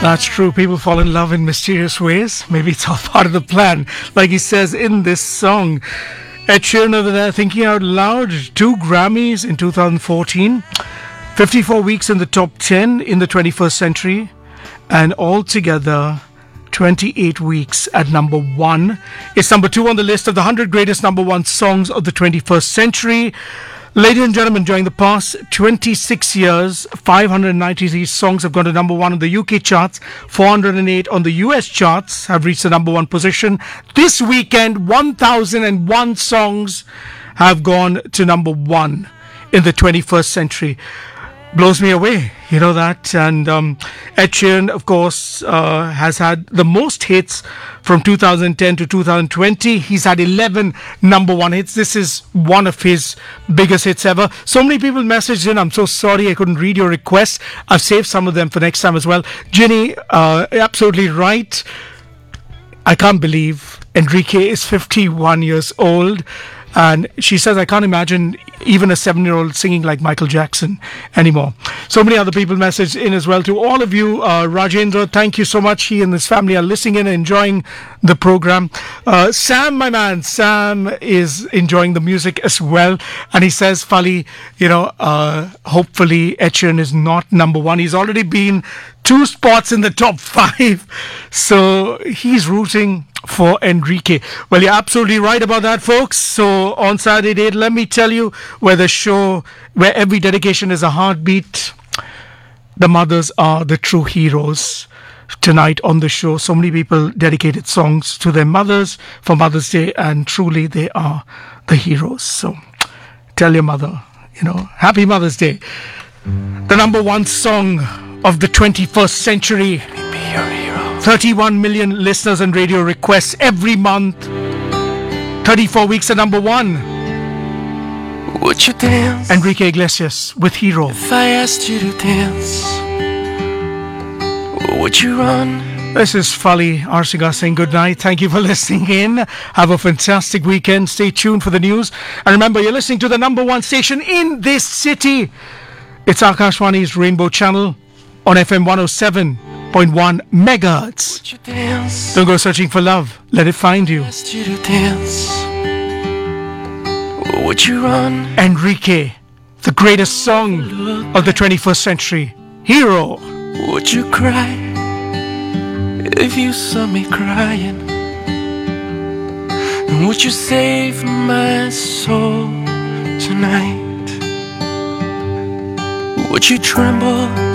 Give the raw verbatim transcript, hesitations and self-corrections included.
That's true. People fall in love in mysterious ways. Maybe it's all part of the plan, like he says in this song. Ed Sheeran over there, thinking out loud. Two Grammys in two thousand fourteen. fifty-four weeks in the top ten in the twenty-first century. And altogether, twenty-eight weeks at number one. It's number two on the list of the one hundred greatest number one songs of the twenty-first century. Ladies and gentlemen, during the past twenty-six years, five hundred ninety-three songs have gone to number one on the U K charts, four hundred eight on the U S charts have reached the number one position. This weekend, one thousand one songs have gone to number one in the twenty-first century. Blows me away, you know that. And um, Ed Sheeran, of course, uh, has had the most hits from two thousand ten to two thousand twenty. He's had eleven number one hits. This is one of his biggest hits ever. So many people messaged in. I'm so sorry I couldn't read your requests. I've saved some of them for next time as well. Ginny, uh, absolutely right. I can't believe Enrique is fifty-one years old. And she says, I can't imagine even a seven-year-old singing like Michael Jackson anymore. So many other people messaged in as well. To all of you, uh, Rajendra, thank you so much. He and his family are listening in and enjoying the program. Uh, Sam, my man, Sam is enjoying the music as well. And he says, Fali, you know, uh, hopefully Ed Sheeran is not number one. He's already been two spots in the top five. So he's rooting for Enrique. Well, you're absolutely right about that, folks. So on Saturday date, let me tell you, where the show, where every dedication is a heartbeat, the mothers are the true heroes. Tonight on the show, so many people dedicated songs to their mothers for Mother's Day, and truly they are the heroes. So tell your mother, you know, happy Mother's Day. The number one song of the twenty-first century. Be your hero. thirty-one million listeners and radio requests every month. thirty-four weeks at number one. Would you dance? Enrique Iglesias with Hero. If I asked you to dance, would you run? This is Fali Arsiga saying good night. Thank you for listening in. Have a fantastic weekend. Stay tuned for the news. And remember, you're listening to the number one station in this city. It's Akashwani's Rainbow Channel on F M one oh seven point one megahertz. Would you dance? Don't go searching for love. Let it find you. If I asked you to dance, would you run? Enrique, the greatest song of the twenty-first century. Hero. Would you cry if you saw me crying? And would you save my soul tonight? Would you tremble